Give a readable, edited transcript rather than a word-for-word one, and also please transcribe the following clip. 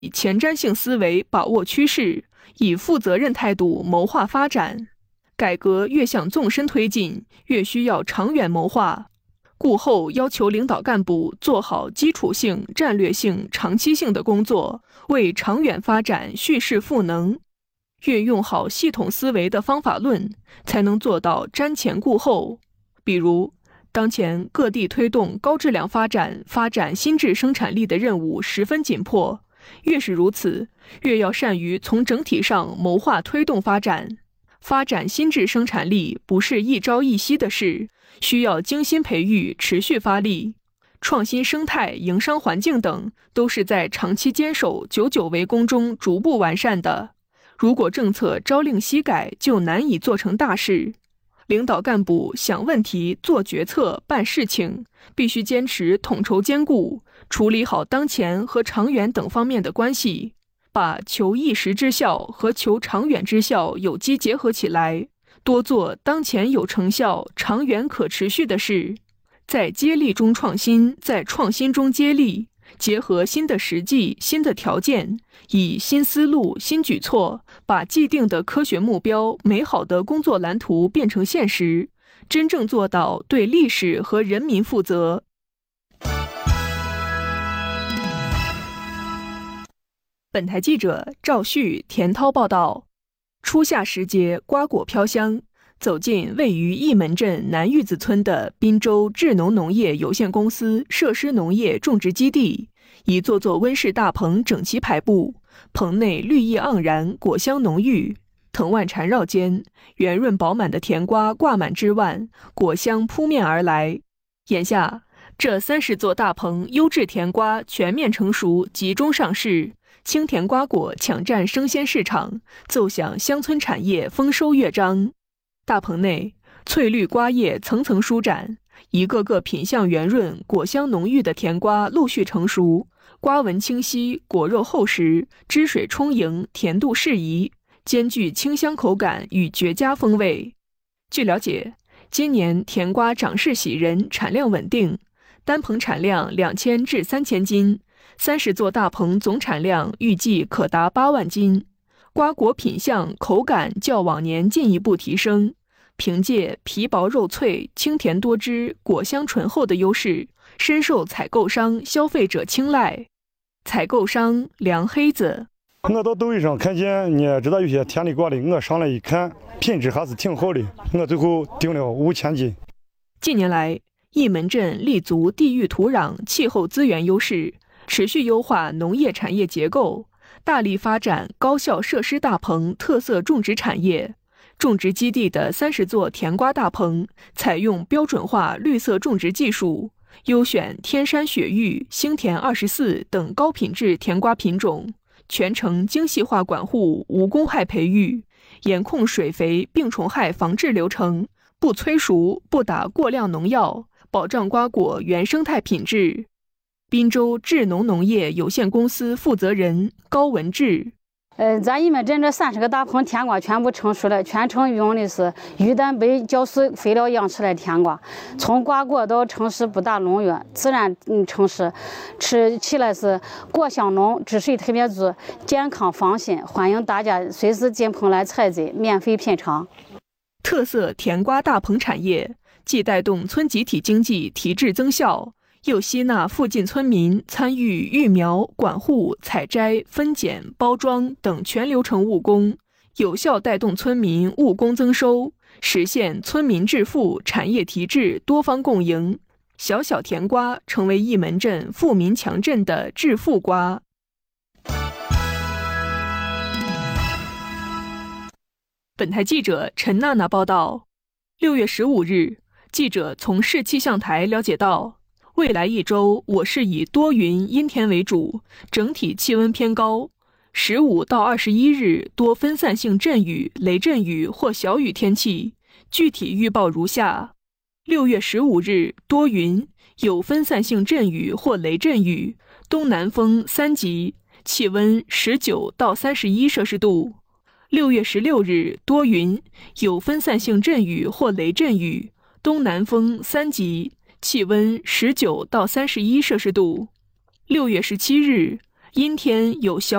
以前瞻性思维把握趋势，以负责任态度谋划发展。改革越向纵深推进，越需要长远谋划。故后要求领导干部做好基础性、战略性、长期性的工作，为长远发展蓄势赋能。运用好系统思维的方法论，才能做到瞻前顾后。比如，当前各地推动高质量发展新质生产力的任务十分紧迫，越是如此，越要善于从整体上谋划推动发展。发展新质生产力不是一朝一夕的事，需要精心培育，持续发力。创新生态、营商环境等都是在长期坚守、久久为功中逐步完善的。如果政策朝令夕改，就难以做成大事。领导干部想问题、做决策、办事情，必须坚持统筹兼顾，处理好当前和长远等方面的关系，把求一时之效和求长远之效有机结合起来，多做当前有成效、长远可持续的事。在接力中创新，在创新中接力，结合新的实际、新的条件，以新思路、新举措，把既定的科学目标、美好的工作蓝图变成现实，真正做到对历史和人民负责。本台记者赵旭、田涛报道。初夏时节，瓜果飘香，走进位于义门镇南峪子村的滨州智农农业有限公司设施农业种植基地，一座座温室大棚整齐排布，棚内绿意盎然，果香浓郁，藤蔓缠绕间，圆润饱满的甜瓜挂满枝蔓，果香扑面而来。眼下，这30座大棚优质甜瓜全面成熟，集中上市。青甜瓜果抢占生鲜市场，奏响乡村产业丰收乐章。大棚内，翠绿瓜叶层层舒展，一个个品相圆润、果香浓郁的甜瓜陆续成熟，瓜纹清晰，果肉厚实，汁水充盈，甜度适宜，兼具清香口感与绝佳风味。据了解，今年甜瓜长势喜人，产量稳定，单棚产量2000至3000斤。30座大棚总产量预计可达8万斤，瓜果品相、口感较往年进一步提升。凭借皮薄肉脆、清甜多汁、果香醇厚的优势，深受采购商、消费者青睐。采购商梁黑子： 我到抖音上看见你知道有些甜的瓜的，我上来一看，品质还是挺好的，我最后订了5000斤。 近年来，义门镇立足地域土壤、气候资源优势，持续优化农业产业结构，大力发展高效设施大棚特色种植产业。种植基地的30座甜瓜大棚采用标准化绿色种植技术，优选天山雪玉、星甜24等高品质甜瓜品种，全程精细化管护，无公害培育，严控水肥病虫害防治流程，不催熟，不打过量农药，保障瓜果原生态品质。滨州智农农业有限公司负责人高文志： 咱义门镇这30个大棚甜瓜全部成熟了，全程用的是鱼蛋白胶水肥料养出来的甜瓜，从瓜果到成实不打农药，自然成实，吃起来是果香浓，汁水特别足，健康放心，欢迎大家随时进棚来采摘，免费品尝。 特色甜瓜大棚产业既带动村集体经济提质增效，又吸纳附近村民参与育苗、管护、采摘、分拣、包装等全流程务工，有效带动村民务工增收，实现村民致富、产业提质多方共赢。小小甜瓜成为义门镇富民强镇的致富瓜。本台记者陈娜娜报道，6月15日，记者从市气象台了解到，未来一周我市以多云阴天为主，整体气温偏高。15到21日多分散性阵雨、雷阵雨或小雨天气，具体预报如下：6月15日多云，有分散性阵雨或雷阵雨，东南风3级，气温19到31摄氏度。6月16日多云，有分散性阵雨或雷阵雨，东南风3级，气温19到31摄氏度。6月17日阴天有消。